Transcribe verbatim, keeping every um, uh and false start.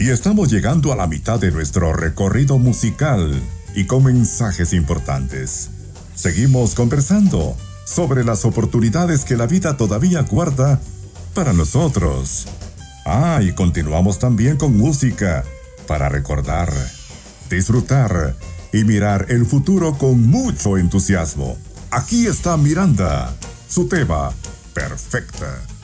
Y estamos llegando a la mitad de nuestro recorrido musical y con mensajes importantes. Seguimos conversando sobre las oportunidades que la vida todavía guarda para nosotros. Ah, y continuamos también con música para recordar, disfrutar y mirar el futuro con mucho entusiasmo. Aquí está Miranda, su tema, Perfecta.